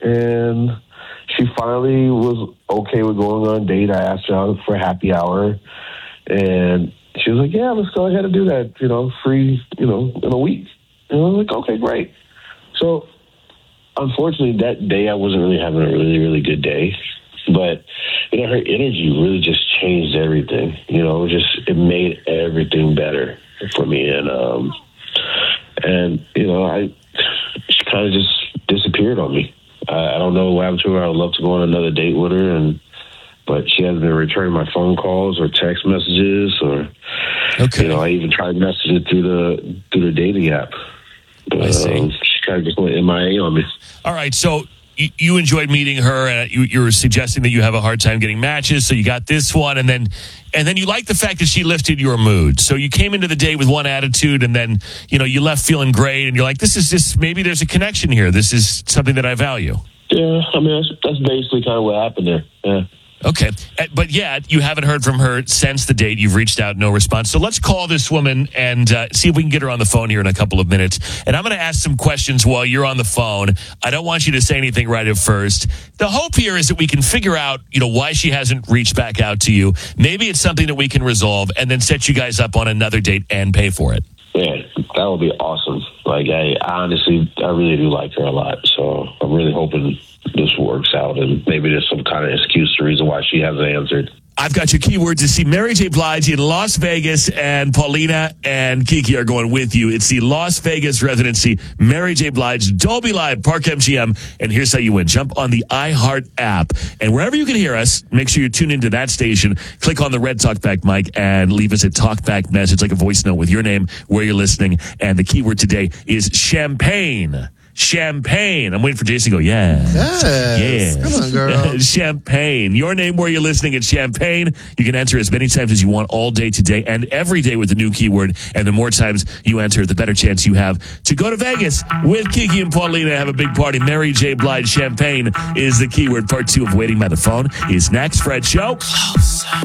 and she finally was okay with going on a date. I asked her out for a happy hour, and she was like, yeah, let's go ahead and do that, free, in a week. And I was like, okay, great. So, unfortunately, that day I wasn't really having a really, really good day. But, her energy really just changed everything. It made everything better for me. She kind of just disappeared on me. I don't know what happened to her. I would love to go on another date with her, but she hasn't been returning my phone calls or text messages, or I even tried messaging through the dating app. I see. She kind of just went MIA on me. All right, so you enjoyed meeting her, and you were suggesting that you have a hard time getting matches, so you got this one, and then you liked the fact that she lifted your mood. So you came into the day with one attitude, and then you left feeling great, and you're like, this is just, maybe there's a connection here. This is something that I value. Yeah, I mean, that's basically kind of what happened there. Yeah. Okay. But yet, you haven't heard from her since the date. You've reached out, no response. So let's call this woman and see if we can get her on the phone here in a couple of minutes. And I'm going to ask some questions while you're on the phone. I don't want you to say anything right at first. The hope here is that we can figure out, why she hasn't reached back out to you. Maybe it's something that we can resolve and then set you guys up on another date and pay for it. Yeah, that would be awesome. Like, I really do like her a lot. So I'm really hoping this works out, and maybe there's some kind of excuse or reason why she hasn't answered. I've got your keywords to see Mary J. Blige in Las Vegas, and Paulina and Kiki are going with you. It's the Las Vegas residency, Mary J. Blige, Dolby Live, Park MGM, and here's how you win. Jump on the iHeart app, and wherever you can hear us, make sure you tune into that station. Click on the red talkback mic and leave us a talkback message, like a voice note with your name, where you're listening, and the keyword today is champagne. Champagne. I'm waiting for Jason to go, Yes. Yeah. Come on, girl. Champagne. Your name, where you're listening, it's champagne. You can enter as many times as you want all day today and every day with the new keyword. And the more times you enter, the better chance you have to go to Vegas with Kiki and Paulina, have a big party. Mary J. Blige Champagne is the keyword. Part 2 of Waiting by the Phone is next. Fred Show. Close.